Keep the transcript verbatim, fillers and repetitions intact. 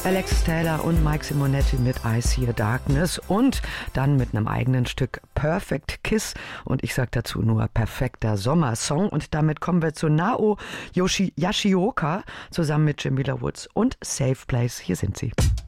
Alexis Taylor und Mike Simonetti mit I See a Darkness und dann mit einem eigenen Stück Perfect Kiss und ich sag dazu nur perfekter Sommersong und damit kommen wir zu Nao Yoshi Yoshioka zusammen mit Jamila Woods und Safe Place. Hier sind sie.